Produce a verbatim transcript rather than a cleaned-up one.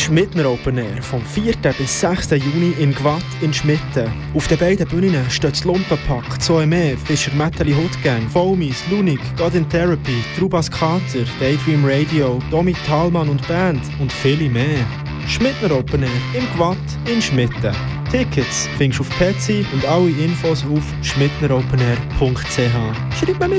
Schmidtner Open Air vom vierten bis sechsten Juni in Gwatt in Schmitten. Auf den beiden Bühnen steht das Lumpenpack, Zoe Mehr, Fischer Metalli Hoodgang, Foamies, Lunik, God in Therapy, Trubas Kater, Daydream Radio, Domi Thalmann und Band und viele mehr. Schmidtner Open Air im Gwatt in Schmitten. Tickets findest du auf Petsy und alle Infos auf schmidtneropenair punkt c h. Schreib mir mit!